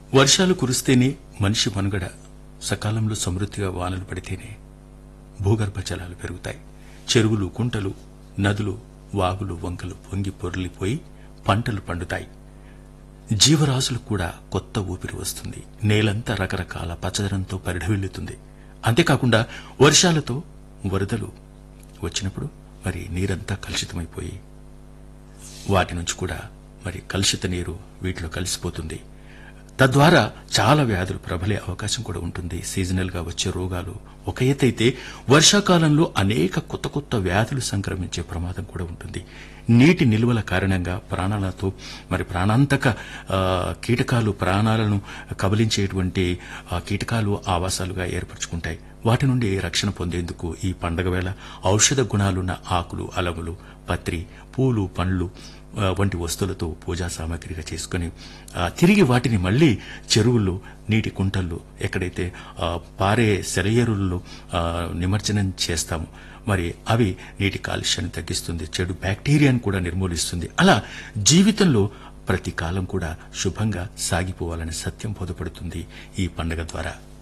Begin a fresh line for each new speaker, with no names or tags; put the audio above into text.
వర్షాలు కురిస్తేనే మనిషి మనుగడ, సకాలంలో సమృద్ధిగా వానలు పడితేనే భూగర్భ జలాలు పెరుగుతాయి. చెరువులు, కుంటలు, నదులు, వాగులు, వంకలు పొంగి పొర్లిపోయి పంటలు పండుతాయి. జీవరాశులకు కూడా కొత్త ఊపిరి వస్తుంది. నేలంతా రకరకాల పచ్చదనంతో పరిఢవిల్లుతుంది. అంతేకాకుండా వర్షాలతో వరదలు వచ్చినప్పుడు మరి నీరంతా కలుషితమైపోయి వాటి నుంచి కూడా మరి కలుషిత నీరు వీటిలో కలిసిపోతుంది. తద్వారా చాలా వ్యాధులు ప్రబలే అవకాశం కూడా ఉంటుంది. సీజనల్ గా వచ్చే రోగాలు ఒక ఎత్తైతే వర్షాకాలంలో అనేక కొత్త కొత్త వ్యాధులు సంక్రమించే ప్రమాదం కూడా ఉంటుంది. నీటి నిల్వల కారణంగా ప్రాణాలతో మరి ప్రాణాంతక కీటకాలు, ప్రాణాలను కబలించేటువంటి కీటకాలు ఆవాసాలుగా ఏర్పరచుకుంటాయి. వాటి నుండి రక్షణ పొందేందుకు ఈ పండగ వేళ ఔషధ గుణాలున్న ఆకులు, అలములు, పత్రి, పూలు, పండ్లు వంటి వస్తువులతో పూజా సామాగ్రిగా చేసుకుని తిరిగి వాటిని మళ్లీ చెరువుల్లో, నీటి కుంటల్లో, ఎక్కడైతే పారే సెలయేరుల్లో నిమజ్జనం చేస్తాము. మరి అవి నీటి కాలుష్యాన్ని తగ్గిస్తుంది, చెడు బ్యాక్టీరియాను కూడా నిర్మూలిస్తుంది. అలా జీవితంలో ప్రతి కాలం కూడా శుభంగా సాగిపోవాలని సత్యం బోధపడుతుంది ఈ పండుగ ద్వారా.